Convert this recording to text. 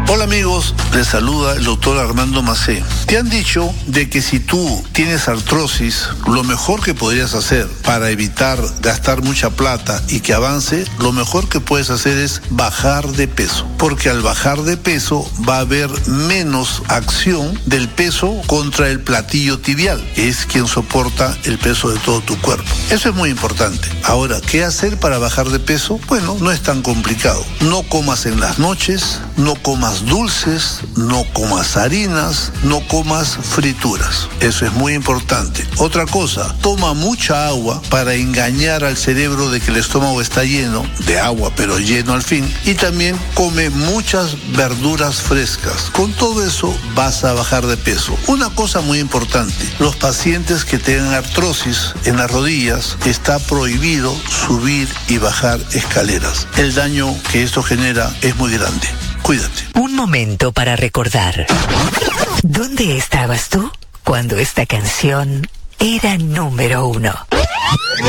Hola amigos, les saluda el doctor Armando Macé. Te han dicho de que si tú tienes artrosis, lo mejor que podrías hacer para evitar gastar mucha plata y que avance, lo mejor que puedes hacer es bajar de peso. Porque al bajar de peso va a haber menos acción del peso contra el platillo tibial, que es quien soporta el peso de todo tu cuerpo. Eso es muy importante. Ahora, ¿qué hacer para bajar de peso? Bueno, no es tan complicado. No comas en las noches, no comas dulces, no comas harinas, no comas frituras. Eso es muy importante. Otra cosa, toma mucha agua para engañar al cerebro de que el estómago está lleno de agua, pero lleno al fin. Y también come muchas verduras frescas. Con todo eso vas a bajar de peso. Una cosa muy importante, los pacientes que tengan artrosis en las rodillas, está prohibido subir y bajar escaleras. El daño que esto genera es muy grande. Cuídate. Un momento para recordar. ¿Dónde estabas tú cuando esta canción era número 1?